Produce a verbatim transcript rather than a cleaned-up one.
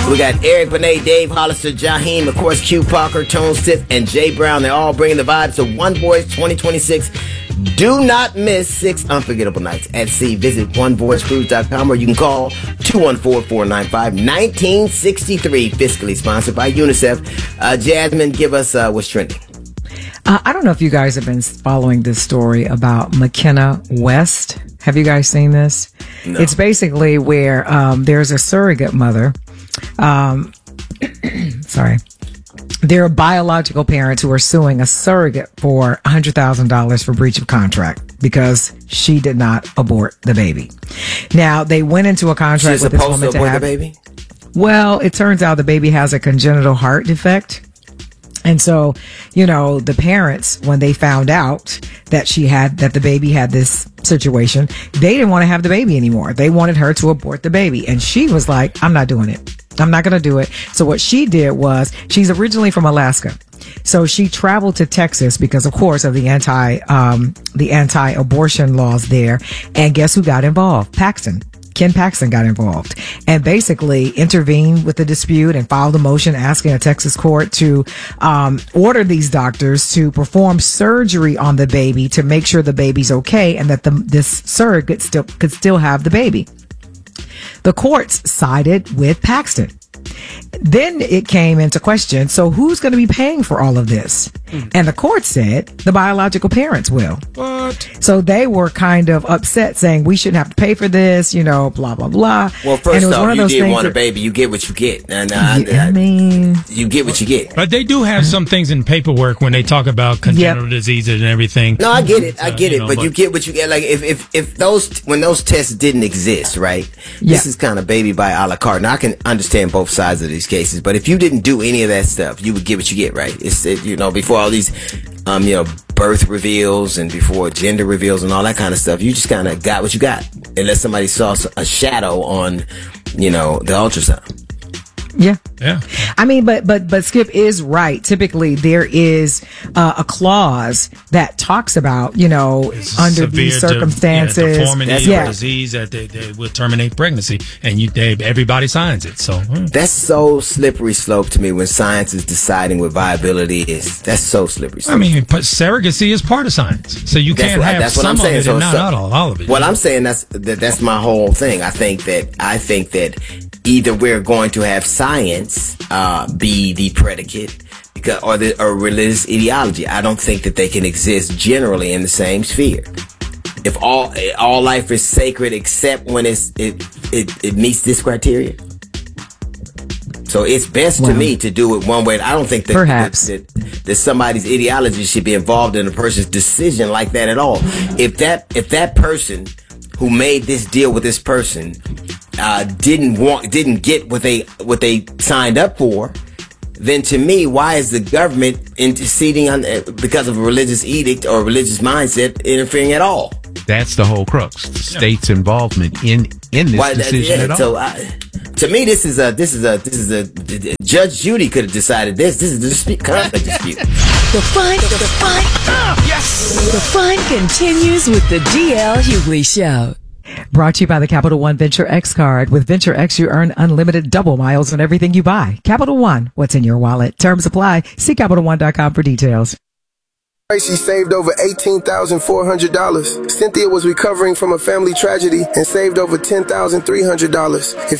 We got Eric Benet, Dave Hollister, Jaheim, of course, Q Parker, Tone Stith, and Jay Brown. They're all bringing the vibes to One Voice twenty twenty-six. Do not miss six unforgettable nights at sea. Visit one voice cruise dot com or you can call two one four, four nine five, one nine six three. Fiscally sponsored by UNICEF. Uh, Jasmine, give us uh, what's trending. Uh, I don't know if you guys have been following this story about McKenna West. Have you guys seen this? No. It's basically where um, there's a surrogate mother. Um, sorry. There are biological parents who are suing a surrogate for one hundred thousand dollars for breach of contract because she did not abort the baby. Now, they went into a contract She's with this supposed woman to to abort have the baby? Well, it turns out the baby has a congenital heart defect. And so, you know, the parents, when they found out that she had, that the baby had this situation, they didn't want to have the baby anymore. They wanted her to abort the baby. And she was like, I'm not doing it. I'm not going to do it. So what she did was, she's originally from Alaska. So she traveled to Texas because, of course, of the anti, um, the anti-abortion laws there. And guess who got involved? Paxton. Ken Paxton got involved and basically intervened with the dispute and filed a motion asking a Texas court to um, order these doctors to perform surgery on the baby to make sure the baby's okay and that the, this surrogate still could still have the baby. The courts sided with Paxton. Then it came into question, so who's going to be paying for all of this? Mm. And the court said the biological parents will. What? So they were kind of upset, saying we shouldn't have to pay for this, you know, blah, blah, blah. Well, first off, you did want a baby. You get what you get. And, uh, yeah, I mean... You get what you get. But they do have some things in paperwork when they talk about congenital yep. diseases and everything. No, I get it. I get uh, it. know, but, but you get what you get. Like, if, if, if those, when those tests didn't exist, right? Yeah. This is kind of baby by a la carte. Now, I can understand both sides of these cases, but if you didn't do any of that stuff, you would get what you get, right? It's, it, you know, before all these, um, you know, birth reveals and before gender reveals and all that kind of stuff, you just kind of got what you got. Unless somebody saw a shadow on, you know, the ultrasound. Yeah. Yeah. I mean, but, but, but Skip is right. Typically there is uh, a clause that talks about, you know, It's under these circumstances. De- yeah, deformity or yeah. disease that they, they will terminate pregnancy. And you, they, everybody signs it. So hmm. That's so slippery slope to me when science is deciding what viability is. That's so slippery slope. I mean, but surrogacy is part of science. So you That's can't what, have that's some what I'm saying. of it So, and not so, all, all of it. Well, I'm saying that's that, that's my whole thing. I think that I think that either we're going to have science uh, be the predicate, because or the or religious ideology. I don't think that they can exist generally in the same sphere. If all all life is sacred except when it's it it, it meets this criteria. So it's best well, to me to do it one way. I don't think that, perhaps. that, that, that somebody's ideology should be involved in a person's decision like that at all. If that if that person who made this deal with this person uh, didn't want didn't get what they what they signed up for, then to me, why is the government interceding on because of a religious edict or a religious mindset interfering at all? That's the whole crux. The state's involvement in in this Why, decision yeah, at all. So I, to me, this is a this is a this is a Judge Judy could have decided this. This is the dispute, conflict dispute. The fun, the, the fun, uh, yes. The fun continues with the D L Hughley Show. Brought to you by the Capital One Venture X card. With Venture X, you earn unlimited double miles on everything you buy. Capital One, what's in your wallet? Terms apply. See Capital One dot com for details. She saved over eighteen thousand four hundred dollars. Cynthia was recovering from a family tragedy and saved over ten thousand three hundred dollars. If